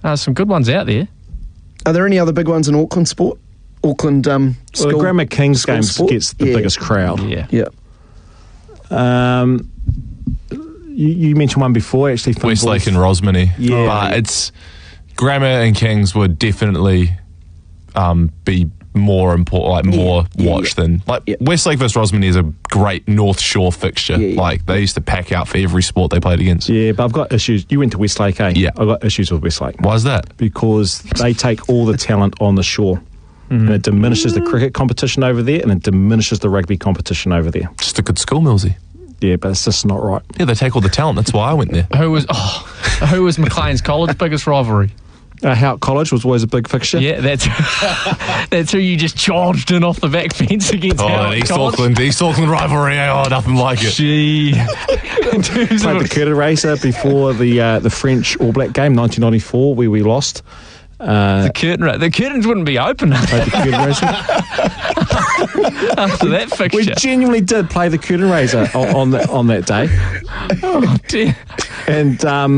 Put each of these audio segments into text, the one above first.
Some good ones out there. Are there any other big ones in Auckland sport? Auckland the Grammar Kings games sport? gets the biggest crowd. Yeah. You mentioned one before, actually. Westlake and Rosmini. Yeah. But it's Grammar and Kings would definitely be more important, more watched than Westlake versus Rosmini is a great North Shore fixture. Like they used to pack out for every sport they played against. Yeah, but I've got issues. You went to Westlake, eh? Yeah. I've got issues with Westlake. Why is that? Because they take all the talent on the shore. And it diminishes the cricket competition over there, and it diminishes the rugby competition over there. Just a good school, Millsy. Yeah, but it's just not right. Yeah, they take all the talent. That's why I went there. Who was Maclean's College biggest rivalry? Hout College was always a big fixture. Yeah, that's who you just charged in off the back fence against. Hout East Auckland rivalry. Oh, nothing like it. Gee. Played the curtain racer before the French All Black game, 1994, where we lost. The curtains wouldn't be open after that fixture. We genuinely did play the curtain raiser on that day. Oh dear! And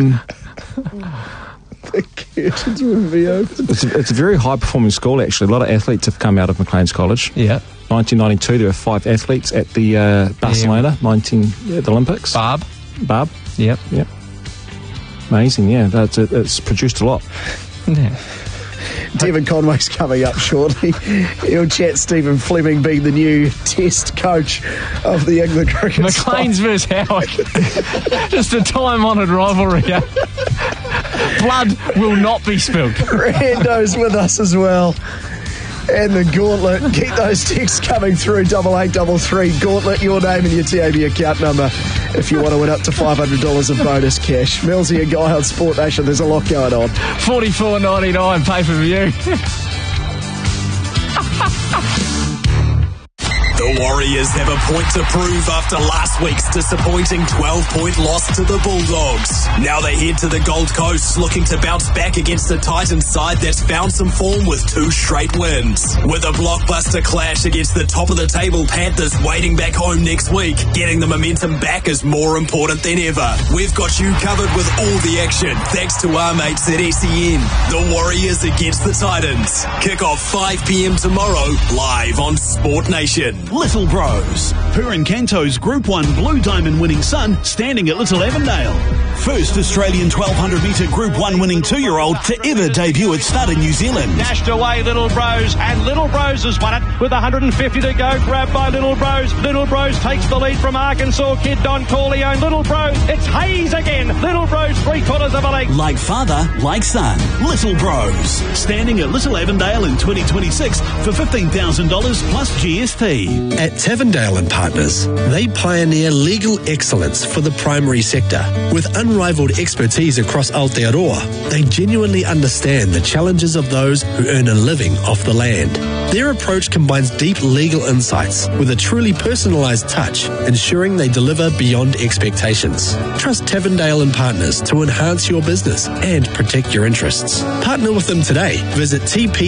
the curtains wouldn't be open. It's a very high performing school actually. A lot of athletes have come out of Maclean's College. Yeah. 1992, there were 5 athletes at the Barcelona the Olympics. Barb. Yep. Amazing. Yeah, it's produced a lot. Yeah. Devon Conway's coming up shortly. He'll chat Stephen Fleming being the new test coach of the England cricket Maclean's versus Howard. Just a time-honoured rivalry. Blood will not be spilled. Rando's with us as well. And the Gauntlet. Keep those texts coming through, 8833. Gauntlet, your name and your TAB account number if you want to win up to $500 of bonus cash. Millsy and Guy on Sport Nation, there's a lot going on. $44.99 pay-per-view. The Warriors have a point to prove after last week's disappointing 12-point loss to the Bulldogs. Now they head to the Gold Coast looking to bounce back against the Titans side that's found some form with 2 straight wins. With a blockbuster clash against the top-of-the-table Panthers waiting back home next week, getting the momentum back is more important than ever. We've got you covered with all the action thanks to our mates at SEN. The Warriors against the Titans. Kick off 5 p.m. tomorrow, live on Sport Nation. Little Bros. Purin Canto's Group 1 Blue Diamond winning son standing at Little Avondale. First Australian 1200 metre Group 1 winning 2-year-old to ever debut at Stud in New Zealand. Dashed away Little Bros, and Little Bros has won it with 150 to go. Grabbed by Little Bros. Little Bros takes the lead from Arkansas kid Don Corleone. Little Bros, it's Hayes again. Little Bros 3/4 of a length. Like father, like son. Little Bros. Standing at Little Avondale in 2026 for $15,000 plus GST. At Tavendale and Partners, they pioneer legal excellence for the primary sector. With unrivaled expertise across Aotearoa, they genuinely understand the challenges of those who earn a living off the land. Their approach combines deep legal insights with a truly personalised touch, ensuring they deliver beyond expectations. Trust Tavendale and Partners to enhance your business and protect your interests. Partner with them today. Visit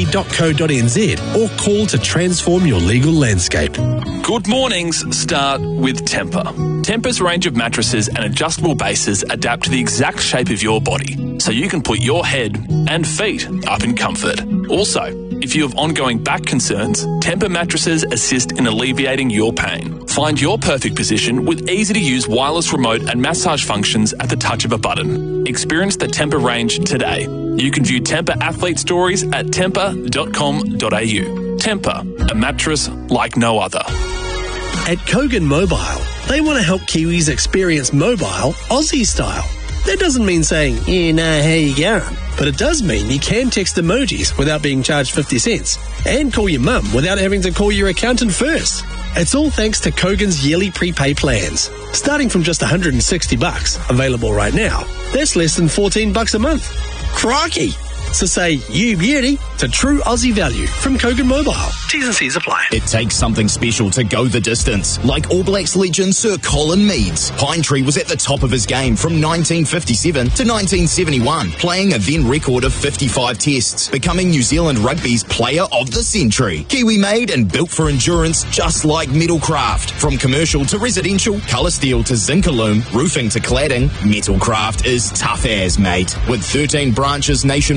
tp.co.nz or call to transform your legal landscape. Good mornings start with Tempur. Tempur's range of mattresses and adjustable bases adapt to the exact shape of your body, so you can put your head and feet up in comfort. Also, if you have ongoing back concerns, Tempur mattresses assist in alleviating your pain. Find your perfect position with easy-to-use wireless remote and massage functions at the touch of a button. Experience the Tempur range today. You can view Tempur athlete stories at tempur.com.au. Tempur, a mattress like no other. At Kogan Mobile, they want to help Kiwis experience mobile Aussie style. That doesn't mean saying, yeah, nah, how you going? But it does mean you can text emojis without being charged 50 cents and call your mum without having to call your accountant first. It's all thanks to Kogan's yearly prepay plans. Starting from just $160, available right now, that's less than $14 a month. Crikey! So say you beauty to true Aussie value from Kogan Mobile. T's and C's apply. It takes something special to go the distance. Like All Blacks legend Sir Colin Meads. Pine Tree was at the top of his game from 1957 to 1971, playing a then record of 55 tests, becoming New Zealand Rugby's Player of the Century. Kiwi made and built for endurance, just like Metalcraft. From commercial to residential, colour steel to Zinc-Alume, roofing to cladding, Metalcraft is tough as, mate. With 13 branches nationwide,